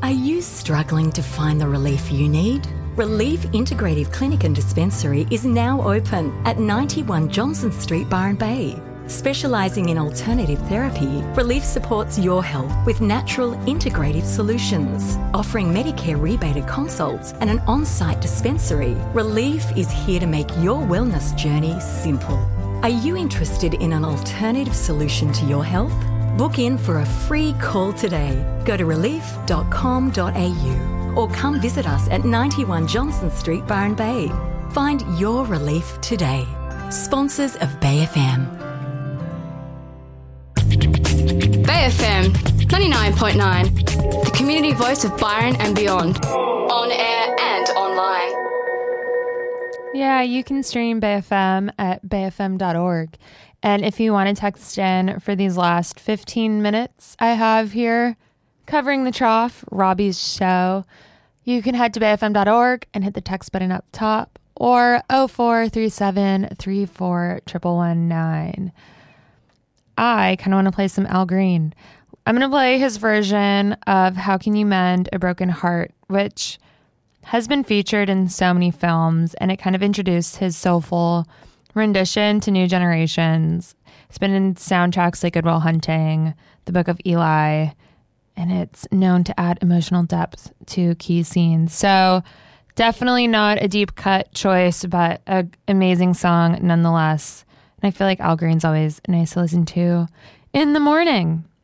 Are you struggling to find the relief you need? Relief Integrative Clinic and Dispensary is now open at 91 Johnson Street, Byron Bay. Specialising in alternative therapy, Relief supports your health with natural integrative solutions. Offering Medicare rebated consults and an on-site dispensary, Relief is here to make your wellness journey simple. Are you interested in an alternative solution to your health? Book in for a free call today. Go to relief.com.au or come visit us at 91 Johnson Street, Byron Bay. Find your relief today. Sponsors of Bay FM. Bay FM 99.9, the community voice of Byron and beyond, on air and online. Yeah, you can stream Bay FM at bayfm.org. And if you want to text in for these last 15 minutes I have here covering the trough, Robbie's show, you can head to bayfm.org and hit the text button up top, or 0437341119. I kind of want to play some Al Green. I'm going to play his version of How Can You Mend a Broken Heart, which has been featured in so many films, and it kind of introduced his soulful rendition to new generations. It's been in soundtracks like Good Will Hunting, The Book of Eli, and it's known to add emotional depth to key scenes. So definitely not a deep cut choice, but an amazing song nonetheless. And I feel like Al Green's always nice to listen to in the morning.